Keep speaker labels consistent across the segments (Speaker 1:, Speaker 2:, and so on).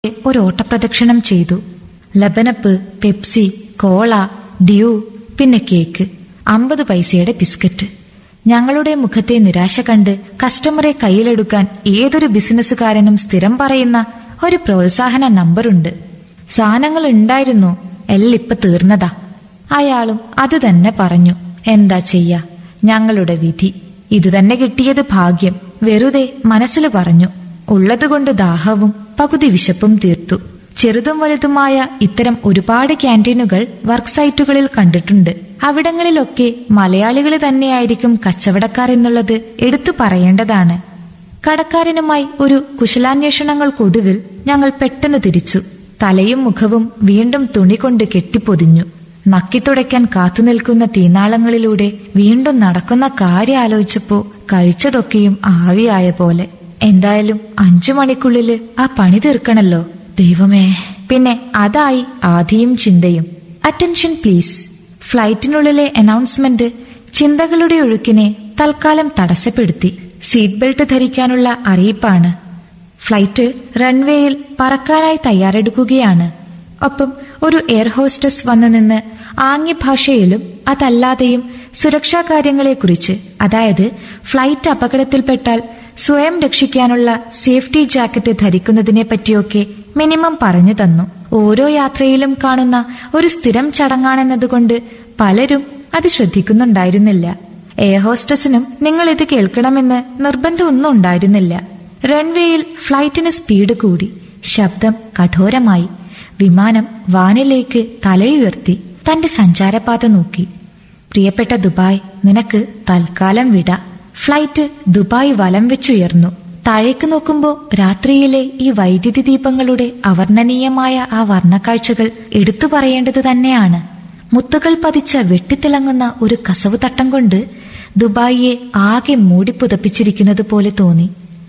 Speaker 1: ഒരു ഓട്ടപ്രദക്ഷിണം ചെയ്തു. ലബനപ്പ്, പെപ്സി, കോള, ഡ്യൂ, പിന്നെ കേക്ക്, 50 പൈസയുടെ ബിസ്ക്കറ്റ്. ഞങ്ങളുടെ മുഖത്തെ നിരാശ കണ്ട് കസ്റ്റമറെ കയ്യിലെടുക്കാൻ ഏതൊരു ബിസിനസ്സുകാരനും സ്ഥിരം പറയുന്ന ഒരു പ്രോത്സാഹന നമ്പറുണ്ട്. സാധനങ്ങൾ ഉണ്ടായിരുന്നു, എല്ലിപ്പ തീർന്നതാ. അയാളും അത് തന്നെ പറഞ്ഞു. എന്താ ചെയ്യാ, ഞങ്ങളുടെ വിധി. ഇതുതന്നെ കിട്ടിയത് ഭാഗ്യം. വെറുതെ മനസ്സിൽ പറഞ്ഞു. ഉള്ളതുകൊണ്ട് ദാഹവും പകുതി വിശപ്പും തീർത്തു. ചെറുതും വലുതുമായ ഇത്തരം ഒരുപാട് ക്യാൻറ്റീനുകൾ വർക്ക് സൈറ്റുകളിൽ കണ്ടിട്ടുണ്ട്. അവിടങ്ങളിലൊക്കെ മലയാളികൾ തന്നെയായിരിക്കും കച്ചവടക്കാർ എന്നുള്ളത് എടുത്തു പറയേണ്ടതാണ്. കടക്കാരനുമായി ഒരു കുശലാന്വേഷണങ്ങൾക്കൊടുവിൽ ഞങ്ങൾ പെട്ടെന്ന് തിരിച്ചു. തലയും മുഖവും വീണ്ടും തുണി കൊണ്ട് കെട്ടിപ്പൊതിഞ്ഞു. നക്കിത്തുടയ്ക്കാൻ കാത്തുനിൽക്കുന്ന തീനാളങ്ങളിലൂടെ വീണ്ടും നടക്കുന്ന കാര്യം ആലോചിച്ചപ്പോ കഴിച്ചതൊക്കെയും ആവിയായ പോലെ. എന്തായാലും 5 മണിക്കുള്ളില് ആ പണി തീർക്കണല്ലോ. ദൈവമേ. പിന്നെ അതായി ആദിയും ചിന്തയും. Attention please. ഫ്ലൈറ്റിനുള്ളിലെ അനൗൺസ്മെന്റ് ചിന്തകളുടെ ഒഴുക്കിനെ തൽക്കാലം തടസ്സപ്പെടുത്തി. സീറ്റ് ബെൽറ്റ് ധരിക്കാനുള്ള അറിയിപ്പാണ്. ഫ്ലൈറ്റ് റൺവേയിൽ പറക്കാനായി തയ്യാറെടുക്കുകയാണ്. ഒപ്പം ഒരു എയർ ഹോസ്റ്റസ് വന്നു നിന്ന് ആംഗ്യഭാഷയിലും അതല്ലാതെയും സുരക്ഷാ കാര്യങ്ങളെക്കുറിച്ച്, അതായത് ഫ്ലൈറ്റ് അപകടത്തിൽപ്പെട്ടാൽ സ്വയം രക്ഷിക്കാനുള്ള സേഫ്റ്റി ജാക്കറ്റ് ധരിക്കുന്നതിനെ പറ്റിയൊക്കെ മിനിമം പറഞ്ഞു തന്നു. ഓരോ യാത്രയിലും കാണുന്ന ഒരു സ്ഥിരം ചടങ്ങാണെന്നതുകൊണ്ട് പലരും അത് ശ്രദ്ധിക്കുന്നുണ്ടായിരുന്നില്ല. എയർ ഹോസ്റ്റസിനും നിങ്ങൾ ഇത് കേൾക്കണമെന്ന് നിർബന്ധമൊന്നും ഉണ്ടായിരുന്നില്ല. റൺവേയിൽ ഫ്ലൈറ്റിന് സ്പീഡ് കൂടി. ശബ്ദം കഠോരമായി. വിമാനം വാനിലേക്ക് തലയുയർത്തി തന്റെ സഞ്ചാരപാത നോക്കി. പ്രിയപ്പെട്ട ദുബായ്, നിനക്ക് തൽക്കാലം വിട. ഫ്ലൈറ്റ് ദുബായ് വലം വെച്ചുയർന്നു. താഴേക്ക് നോക്കുമ്പോൾ രാത്രിയിലെ ഈ വൈദ്യുതി ദീപങ്ങളുടെ അവർണ്ണനീയമായ ആ വർണ്ണക്കാഴ്ചകൾ എടുത്തു പറയേണ്ടത് തന്നെയാണ്. മുത്തുകൾ പതിച്ച വെട്ടിത്തിളങ്ങുന്ന ഒരു കസവ് തട്ടം കൊണ്ട് ദുബായിയെ ആകെ മൂടിപ്പുതപ്പിച്ചിരിക്കുന്നത് പോലെ തോന്നി.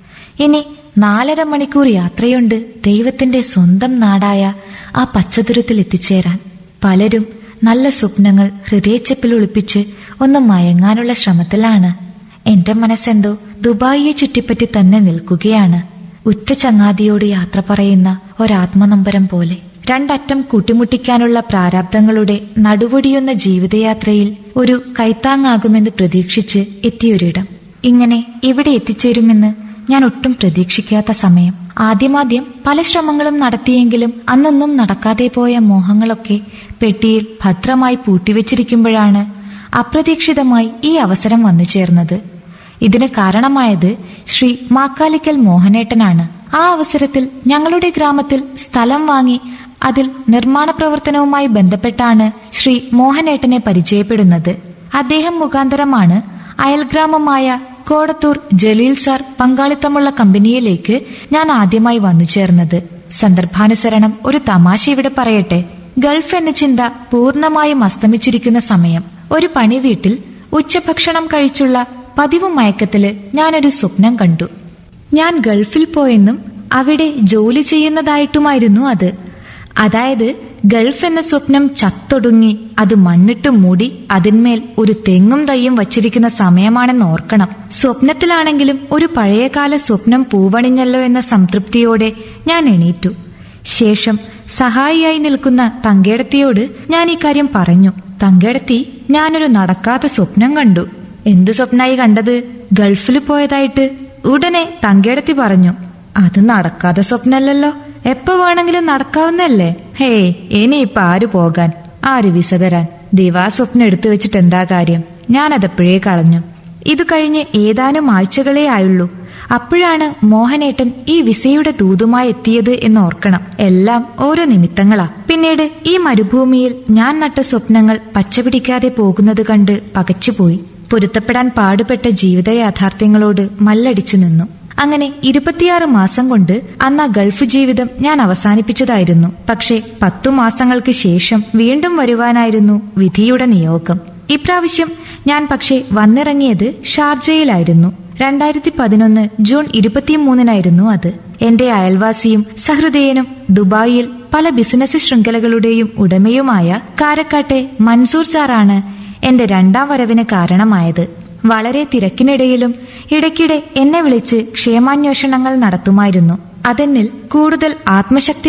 Speaker 1: ഇനി 4.5 മണിക്കൂർ യാത്രയുണ്ട് ദൈവത്തിന്റെ സ്വന്തം നാടായ ആ പച്ചതുരത്തിൽ എത്തിച്ചേരാൻ. പലരും നല്ല സ്വപ്നങ്ങൾ ഹൃദയച്ചെപ്പിൽ ഒളിപ്പിച്ച് ഒന്ന് മയങ്ങാനുള്ള ശ്രമത്തിലാണ്. എന്റെ മനസ്സെന്തോ ദുബായിയെ ചുറ്റിപ്പറ്റി തന്നെ നിൽക്കുകയാണ്. ഉറ്റ ചങ്ങാതിയോട് യാത്ര പറയുന്ന ഒരാത്മനൊമ്പരം പോലെ. രണ്ടറ്റം കൂട്ടിമുട്ടിക്കാനുള്ള പ്രാരാബ്ദങ്ങളുടെ നടുവൊടിയുന്ന ജീവിതയാത്രയിൽ ഒരു കൈത്താങ്ങാകുമെന്ന് പ്രതീക്ഷിച്ച് എത്തിയൊരിടം. ഇങ്ങനെ ഇവിടെ എത്തിച്ചേരുമെന്ന് ഞാൻ ഒട്ടും പ്രതീക്ഷിക്കാത്ത സമയം. ആദ്യമാദ്യം പല ശ്രമങ്ങളും നടത്തിയെങ്കിലും അന്നൊന്നും നടക്കാതെ പോയ മോഹങ്ങളൊക്കെ പെട്ടിയിൽ ഭദ്രമായി പൂട്ടിവെച്ചിരിക്കുമ്പോഴാണ് അപ്രതീക്ഷിതമായി ഈ അവസരം വന്നു ചേർന്നത്. ഇതിന് കാരണമായത് ശ്രീ മാക്കാലിക്കൽ മോഹനേട്ടനാണ്. ആ അവസരത്തിൽ ഞങ്ങളുടെ ഗ്രാമത്തിൽ സ്ഥലം വാങ്ങി അതിൽ നിർമ്മാണ പ്രവർത്തനവുമായി ബന്ധപ്പെട്ടാണ് ശ്രീ മോഹനേട്ടനെ പരിചയപ്പെടുന്നത്. അദ്ദേഹം മുഖാന്തരമാണ് അയൽഗ്രാമമായ കോടത്തൂർ ജലീൽ സാർ പങ്കാളിത്തമുള്ള കമ്പനിയിലേക്ക് ഞാൻ ആദ്യമായി വന്നു ചേർന്നത്. സന്ദർഭാനുസരണം ഒരു തമാശ ഇവിടെ പറയട്ടെ. ഗൾഫ് എന്ന ചിന്ത പൂർണ്ണമായും അസ്തമിച്ചിരിക്കുന്ന സമയം. ഒരു പണി വീട്ടിൽ ഉച്ചഭക്ഷണം കഴിച്ചുള്ള പതിവ് മയക്കത്തില് ഞാനൊരു സ്വപ്നം കണ്ടു. ഞാൻ ഗൾഫിൽ പോയെന്നും അവിടെ ജോലി ചെയ്യുന്നതായിട്ടുമായിരുന്നു അത്. അതായത് ഗൾഫ് എന്ന സ്വപ്നം ചത്തൊടുങ്ങി അത് മണ്ണിട്ട് മൂടി അതിന്മേൽ ഒരു തെങ്ങും തയ്യും വച്ചിരിക്കുന്ന സമയമാണെന്ന് ഓർക്കണം. സ്വപ്നത്തിലാണെങ്കിലും ഒരു പഴയകാല സ്വപ്നം പൂവണിഞ്ഞല്ലോ എന്ന സംതൃപ്തിയോടെ ഞാൻ എണീറ്റു. ശേഷം സഹായിയായി നിൽക്കുന്ന തങ്കേടത്തിയോട് ഞാൻ ഈ കാര്യം പറഞ്ഞു. തങ്കേടത്തി, ഞാനൊരു നടക്കാത്ത സ്വപ്നം കണ്ടു. എന്ത് സ്വപ്നായി കണ്ടത്? ഗൾഫിൽ പോയതായിട്ട്. ഉടനെ തങ്കേടത്തി പറഞ്ഞു, അത് നടക്കാത്ത സ്വപ്നല്ലല്ലോ, എപ്പോ വേണമെങ്കിലും നടക്കാവുന്നല്ലേ. ഹേയ്, ഇനിയിപ്പൊ ആര് പോകാൻ, ആര് വിസ തരാൻ? ദിവാസ്വപ്നം എടുത്തു വെച്ചിട്ട് എന്താ കാര്യം? ഞാനതെപ്പോഴേ കളഞ്ഞു. ഇത് കഴിഞ്ഞ് ഏതാനും ആഴ്ചകളേ ആയുള്ളൂ. അപ്പോഴാണ് മോഹനേട്ടൻ ഈ വിസയുടെ ദൂതുമായി എത്തിയത് എന്ന് ഓർക്കണം. എല്ലാം ഓരോ നിമിത്തങ്ങളാ. പിന്നീട് ഈ മരുഭൂമിയിൽ ഞാൻ നട്ട സ്വപ്നങ്ങൾ പച്ചപിടിക്കാതെ പോകുന്നത് കണ്ട് പകച്ചുപോയി. പൊരുത്തപ്പെടാൻ പാടുപെട്ട ജീവിത യാഥാർത്ഥ്യങ്ങളോട് മല്ലടിച്ചു നിന്നു. അങ്ങനെ 26 മാസം കൊണ്ട് അന്ന് ആ ഗൾഫ് ജീവിതം ഞാൻ അവസാനിപ്പിച്ചതായിരുന്നു. പക്ഷെ 10 മാസങ്ങൾക്ക് ശേഷം വീണ്ടും വരുവാനായിരുന്നു വിധിയുടെ നിയോഗം. ഇപ്രാവശ്യം ഞാൻ പക്ഷെ വന്നിറങ്ങിയത് ഷാർജയിലായിരുന്നു. 2011 ജൂൺ 23 അത്. എന്റെ അയൽവാസിയും സഹൃദയനും ദുബായിൽ പല ബിസിനസ് ശൃംഖലകളുടെയും ഉടമയുമായ കാരക്കാട്ടെ മൻസൂർ സാറാണ് എന്റെ 2ാം വരവിന് കാരണമായത്. വളരെ തിരക്കിനിടയിലും ഇടയ്ക്കിടെ എന്നെ വിളിച്ച് ക്ഷേമാന്വേഷണങ്ങൾ നടത്തുമായിരുന്നു. അതെന്നിൽ കൂടുതൽ ആത്മശക്തി